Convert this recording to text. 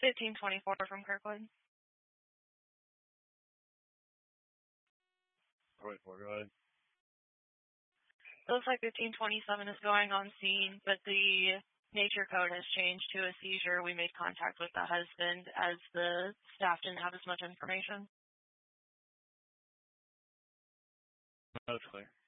1524 from Kirkwood. 24, go ahead. It looks like 1527 is going on scene, but the nature code has changed to a seizure. We made contact with the husband as the staff didn't have as much information. That's clear.